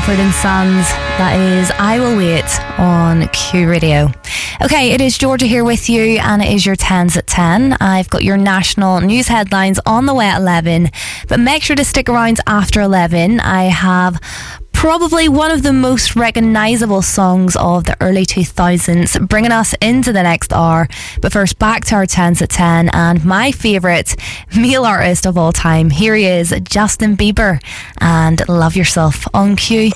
Mumford and Sons. That is I Will Wait on Q Radio. Okay, it is Georgia here with you, and it is your 10s at 10. I've got your national news headlines on the way at 11, but make sure to stick around after 11. I have probably one of the most recognisable songs of the early 2000s bringing us into the next hour. But first, back to our 10s at 10 and my favourite male artist of all time. Here he is, Justin Bieber, and Love Yourself on Q.